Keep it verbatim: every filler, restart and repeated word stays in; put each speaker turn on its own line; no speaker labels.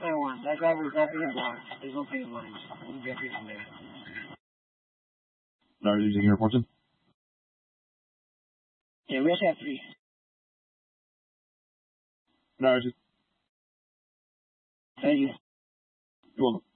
I want. That driver is not being blocked. There's no pay lines. We'll get people there.
Are you using your fortune?
Yeah, we also have three.
No, just.
Thank you.
You're welcome.